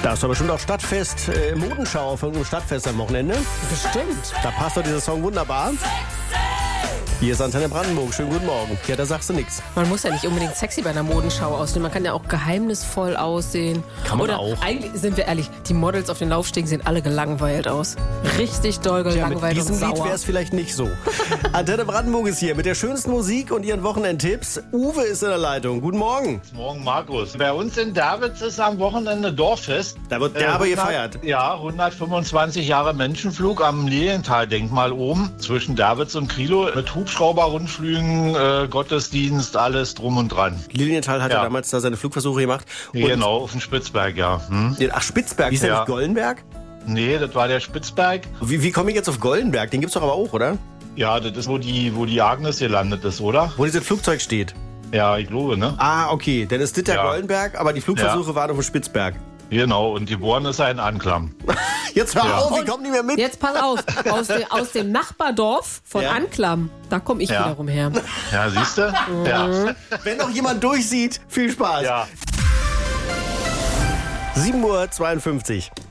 Da ist doch bestimmt auch Stadtfest, Modenschau von einem Stadtfest am Wochenende. Bestimmt. Da passt doch dieser Song wunderbar. Hier ist Antenne Brandenburg. Schönen guten Morgen. Ja, da sagst du nichts. Man muss ja nicht unbedingt sexy bei einer Modenschau aussehen. Man kann ja auch geheimnisvoll aussehen. Kann man Oder auch. Eigentlich, sind wir ehrlich, die Models auf den Laufstegen sehen alle gelangweilt aus. Richtig doll Ja, mit gelangweilt diesem und Lied sauer. wäre es vielleicht nicht so. Antenne Brandenburg ist hier mit der schönsten Musik und ihren Wochenendtipps. Uwe ist in der Leitung. Guten Morgen. Morgen, Markus. Bei uns in Davids ist am Wochenende Dorffest. Da wird derbe gefeiert. Ja, 125 Jahre Menschenflug am Lilienthal-Denkmal oben zwischen Davids und Krilo mit Hubschrauber-Rundflügen, Gottesdienst, alles drum und dran. Lilienthal hat ja Ja. damals da seine Flugversuche gemacht. Und Genau, auf dem Spitzberg, ja. Ach, Spitzberg. Ist der Ja. nicht Gollenberg? Nee, das war der Spitzberg. Wie komme ich jetzt auf Gollenberg? Den gibt's doch aber auch, oder? Ja, das ist, wo die Agnes gelandet ist, oder? Wo dieses Flugzeug steht. Ja, ich glaube, ne? Ah, okay. Dann ist das der Ja. Gollenberg, aber die Flugversuche waren auf dem Spitzberg. Genau, und geboren ist er in Anklam. Jetzt hör Ja. auf, ich komm nicht mehr mit. Jetzt pass auf, aus dem Nachbardorf von Ja. Anklam, da komme ich Ja. wiederum her. Ja, siehst du? Ja. Wenn noch jemand durchsieht, viel Spaß. Ja. 7:52 Uhr.